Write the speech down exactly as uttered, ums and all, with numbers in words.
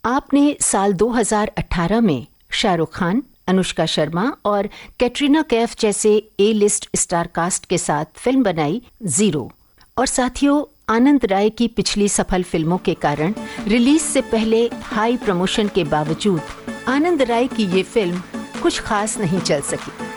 आपने साल दो हज़ार अठारह में शाहरुख खान, अनुष्का शर्मा और कैटरीना कैफ जैसे ए लिस्ट स्टार कास्ट के साथ फिल्म बनाई जीरो। और साथियों, आनंद राय की पिछली सफल फिल्मों के कारण रिलीज से पहले हाई प्रमोशन के बावजूद आनंद राय की ये फिल्म कुछ खास नहीं चल सकी।